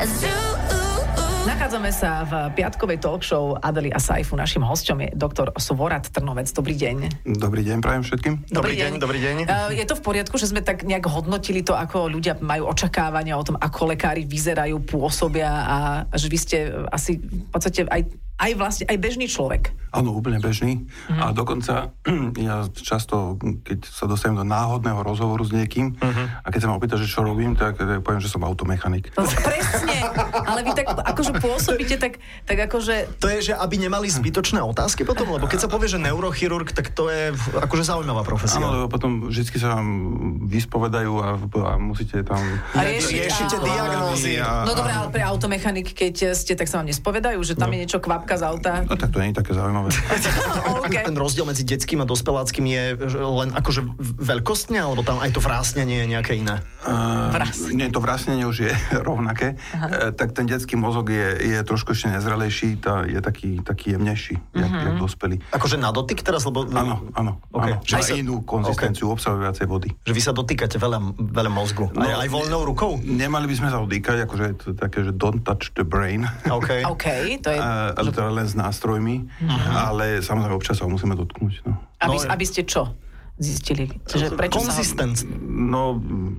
Nachádzame sa v piatkovej talk show Adely a Saifu. Naším hosťom je doktor Svorat Trnovec. Dobrý deň. Dobrý deň, prajem všetkým. Dobrý deň. Je to v poriadku, že sme tak nejak hodnotili to, ako ľudia majú očakávania o tom, ako lekári vyzerajú, pôsobia a že vy ste asi v podstate aj vlastne aj bežný človek. Áno, úplne bežný. A dokonca ja často, keď sa dostanem do náhodného rozhovoru s niekým a keď sa ma opýta, že čo robím, tak poviem, že som automechanik. Presne, ale vy tak akože pôsobíte tak akože... To je, že aby nemali zbytočné otázky potom, lebo keď sa povie, že neurochirurg, tak to je akože zaujímavá profesia. Áno, lebo potom vždy sa vám vyspovedajú a musíte tam... Riešite diagnózy. No dobré, ale pre automechanik, keď ste, tak sa vám nespovedajú, že tam je niečo kvapka z auta? No tak to nie je také zaujímavé. Okay. Ten rozdiel medzi detským a dospeláckým je len akože veľkostne, alebo tam aj to vrásnenie je nejaké iné? Nie, to vrásnenie už je rovnaké. Tak ten detský mozog je trošku ešte nezrelejší, je taký jemnejší, jak dospelý. Akože na dotyk teraz? Lebo... Áno. Okay. Má inú konzistenciu, obsahuje viacej vody. Že vy sa dotýkate veľa mozgu. No, aj voľnou rukou? Nemali by sme sa dotýkať, akože je to také, že don't touch the brain. OK, to je... Ale to je len s nástrojmi, ale samozrejme občas sa ho musíme dotknúť. No. Aby ste čo zistili? Čiže prečo Konzistenc. No,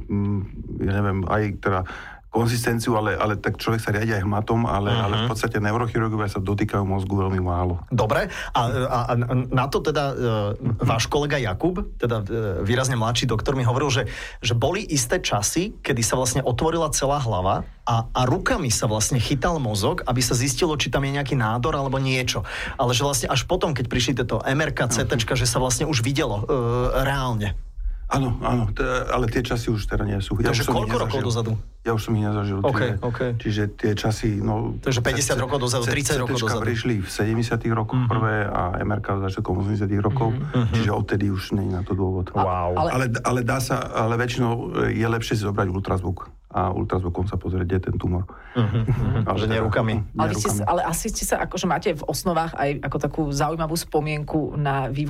ja neviem, aj teda konzistenciu, ale tak človek sa riadi aj hmatom, ale v podstate neurochirurgovia sa dotýkajú mozgu veľmi málo. Dobre, a na to teda váš kolega Jakub, teda výrazne mladší doktor, mi hovoril, že boli isté časy, kedy sa vlastne otvorila celá hlava a rukami sa vlastne chytal mozog, aby sa zistilo, či tam je nejaký nádor alebo niečo. Ale že vlastne až potom, keď prišli tieto MRK, CTčka, že sa vlastne už videlo reálne. Áno, ale tie časy už teda nie sú. Takže koľko rokov dozadu? Ja už som ich nezažil. Okay. Čiže tie časy... Takže 50 rokov dozadu, 30 rokov dozadu. prišli v 70 rokoch prvé a MRK v začiatkom 80 rokov, čiže odtedy už nie je na to dôvod. Wow. Ale dá sa, ale väčšinou je lepšie si zobrať ultrazvuk a ultrazvukom sa pozrieť, kde je ten tumor. Ale nie rukami. Ale asi ste sa, akože máte v osnovách aj ako takú zaujímavú spomienku na vývoj